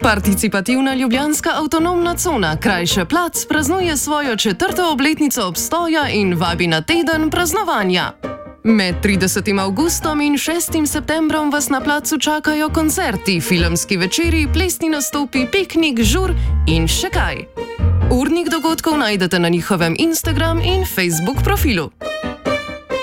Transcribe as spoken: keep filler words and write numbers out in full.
Participativna ljubljanska avtonomna cona Krajše plac praznuje svojo četrto obletnico obstoja in vabi na teden praznovanja. Med tridesetim avgustom in šestim septembrom vas na placu čakajo koncerti, filmski večeri, plesni nastopi, piknik, žur in še kaj. Urnik dogodkov najdete na njihovem Instagram in Facebook profilu.